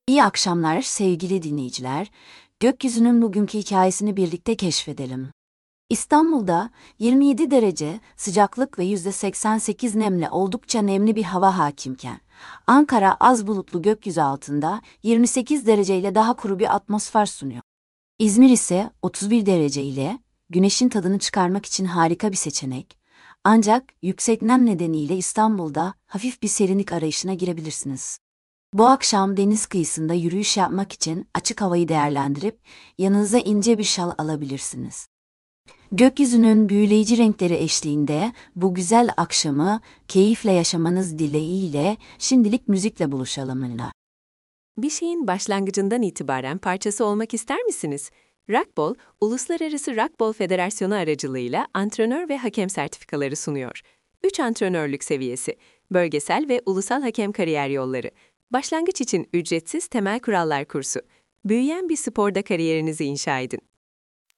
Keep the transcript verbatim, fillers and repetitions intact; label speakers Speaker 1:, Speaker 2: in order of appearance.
Speaker 1: İyi akşamlar sevgili dinleyiciler. Gökyüzünün bugünkü hikayesini birlikte keşfedelim. İstanbul'da yirmi yedi derece sıcaklık ve yüzde seksen sekiz nemle oldukça nemli bir hava hakimken, Ankara az bulutlu gökyüzü altında yirmi sekiz dereceyle daha kuru bir atmosfer sunuyor. İzmir ise otuz bir derece ile güneşin tadını çıkarmak için harika bir seçenek. Ancak yüksek nem nedeniyle İstanbul'da hafif bir serinlik arayışına girebilirsiniz. Bu akşam deniz kıyısında yürüyüş yapmak için açık havayı değerlendirip yanınıza ince bir şal alabilirsiniz. Gökyüzünün büyüleyici renkleri eşliğinde bu güzel akşamı keyifle yaşamanız dileğiyle şimdilik müzikle buluşalım.
Speaker 2: Bir şeyin başlangıcından itibaren parçası olmak ister misiniz? Rockball, Uluslararası Rockball Federasyonu aracılığıyla antrenör ve hakem sertifikaları sunuyor. üç antrenörlük seviyesi, bölgesel ve ulusal hakem kariyer yolları, başlangıç için ücretsiz temel kurallar kursu. Büyüyen bir sporda kariyerinizi inşa edin.